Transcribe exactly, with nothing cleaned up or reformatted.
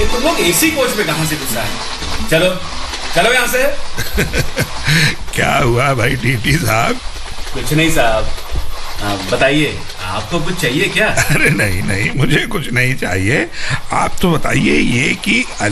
कि तुम लोग एसी कोच में कहां से घुसा है। चलो चलो यहां से। क्या हुआ भाई टीटी साहब? कुछ नहीं साहब, बताइए आपको कुछ चाहिए क्या? अरे नहीं नहीं, मुझे कुछ नहीं चाहिए। आप तो बताइए ये कि